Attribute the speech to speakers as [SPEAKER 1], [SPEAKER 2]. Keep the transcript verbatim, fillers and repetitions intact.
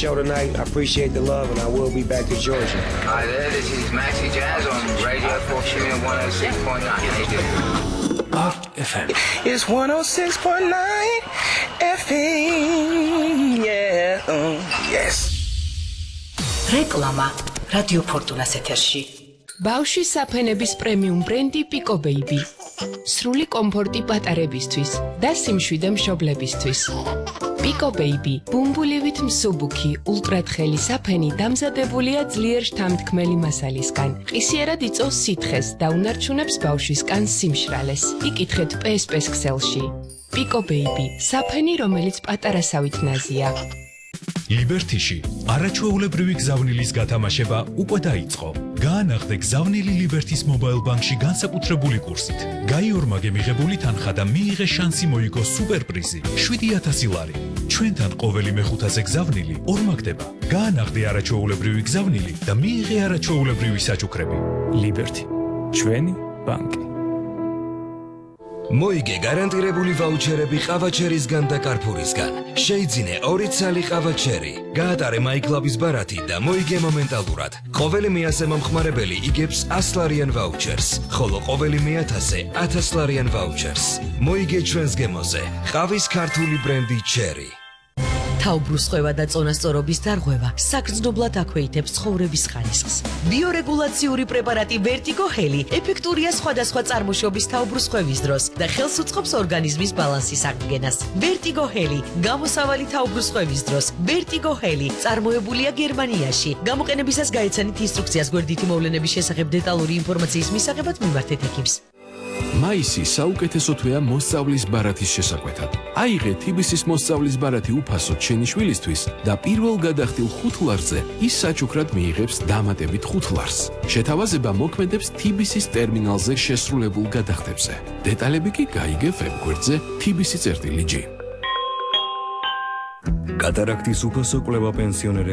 [SPEAKER 1] show tonight. I appreciate the love, and I will be back to Georgia.
[SPEAKER 2] Hi there, this is Maxi Jazz on Radio Fortune one oh six point nine. How you doing?
[SPEAKER 3] Art εφ ემ.
[SPEAKER 4] It's one oh six point nine εφ ემ. Yeah. Uh, yes.
[SPEAKER 5] რეკლამა რადიო ფორტუნას ეთერში.
[SPEAKER 6] ბავშვის საფენების პრემიუმ ბრენდი Pico Baby. სრული კომფორტი პატარებისთვის და სიმშვიდე მშობლებისთვის. Pico Baby, ბუმბულივით მსუბუქი, ულტრათხელი საფენი დამზადებულია ძლიერ შთამთქმელი მასალისგან. ყისიერად იწვევს სითხეს და უნარჩუნებს ბავშვის კანს სიმშრალეს. იკითხეთ პე ეს პე-ს ქსელში. Pico Baby, საფენი, რომელიც პატარასავით ნაზია.
[SPEAKER 7] ლიბერთიში არაჩვეულებრივი გზავნილის გათამაშება უკვე დაიწყო. გაანახდე გზავნილი ლიბერთის მობაილ ბანკში განსაკუთრებული კურსით. გაიორმაგე მიღებული თანხა და მიიღე შანსი მოიგო სუპერპრიზი შვიდი ათასი ლარი. ჩვენთან ყოველი მეხუთაზე გზავნილი ორმაგდება. გაანახდე არაჩვეულებრივი გზავნილი და მიიღე არაჩვეულებრივი საჩუქრები.
[SPEAKER 3] ლიბერთი, ჩვენი ბანკი.
[SPEAKER 8] მოიგე გარანტირებული ვაუჩერები ყავაჩერისგან და კარფურისგან. შეიძინე ორი ცალი ყავაჩერი. გაატარე MyClub-ის ბარათი და მოიგე მომენტალურად. ყოველი მეათე მომხმარებელი იგებს ასი ლარიან ვაუჩერს, ხოლო ყოველი მეათასე ათას ლარიან ვაუჩერს. მოიგე ჩვენს გემოზე. ყავის ქართული ბრენდი ჩერი.
[SPEAKER 5] თავბრუსხვევა და წონასწორობის დარღვევა საგრძნობლად აქვეითებს ცხოვრების ხარისხს. ბიორეგულაციური პრეპარატი Vertigo Heli ეფექტურია სხვადასხვა წარმოშობის თავბრუსხვევის დროს და ხელს უწყობს ორგანიზმის ბალანსის აღდგენას. Vertigo Heli გამოსავალი თავბრუსხვევის დროს. Vertigo Heli წარმოებულია გერმანიაში. გამოყენებისას გაეცანით ინსტრუქციას გვერდითი მოვლენების შესახებ დეტალური ინფორმაციის მისაღებად მიმართეთ ექიმს.
[SPEAKER 3] მაისი საუკეთესო თვეა მოსწავლის ბარათის შესაკვეთად. აიღე თი ბი სის მოსწავლის ბარათი უფასოდ შენი შვილისთვის და პირველ გადახდილ ხუთ ლარზე ის საჩუქრად მიიღებს დამატებით ხუთ ლარს. შეთავაზება მოქმედებს თი ბი სის ტერმინალზე შესრულებულ გადახდებზე. დეტალები კი გაიგე ვებგვერდზე თი ბი სი წერტილი ჯი.
[SPEAKER 8] კატარაქტის უფასო კვლევა პენსიონერების